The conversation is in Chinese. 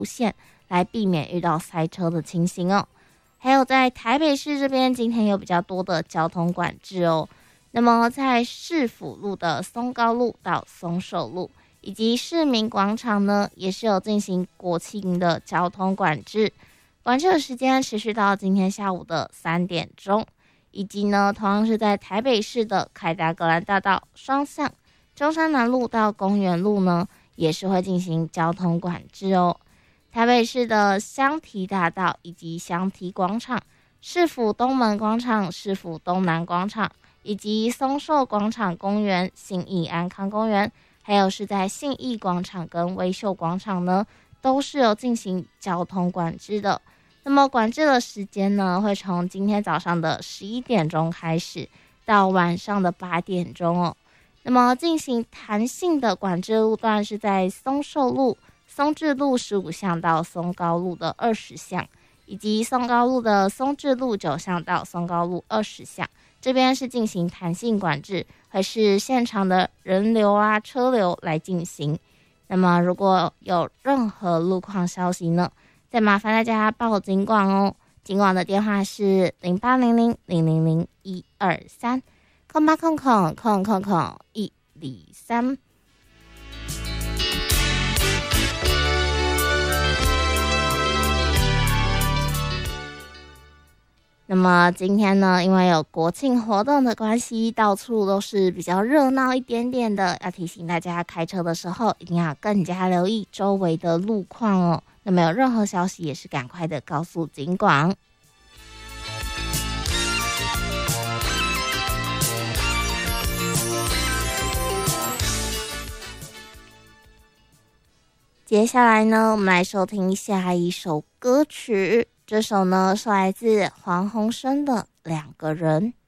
线，来避免遇到塞车的情形哦。还有在台北市这边，今天有比较多的交通管制哦。那么在市府路的松高路到松寿路，以及市民广场呢，也是有进行国庆的交通管制，管制的时间持续到今天下午的3点钟。以及呢，同样是在台北市的凯达格兰大道双向中山南路到公园路呢，也是会进行交通管制哦。台北市的香堤大道以及香堤广场、市府东门广场、市府东南广场以及松寿广场公园、信义安康公园，还有是在信义广场跟威秀广场呢，都是有进行交通管制的。那么管制的时间呢，会从今天早上的11点钟开始，到晚上的8点钟哦。那么进行弹性的管制路段是在松寿路、松智路15巷到松高路的20巷，以及松高路的松智路9巷到松高路20巷，这边是进行弹性管制，会是现场的人流啊、车流来进行。那么如果有任何路况消息呢，再麻烦大家报警广哦。警广的电话是0800000123 0800000123。那么今天呢，因为有国庆活动的关系，到处都是比较热闹一点点的，要提醒大家开车的时候一定要更加留意周围的路况哦。那么有任何消息也是赶快的告诉警广。接下来呢，我们来收听下一首歌曲，这首呢是来自黄鸿升的《两个人》。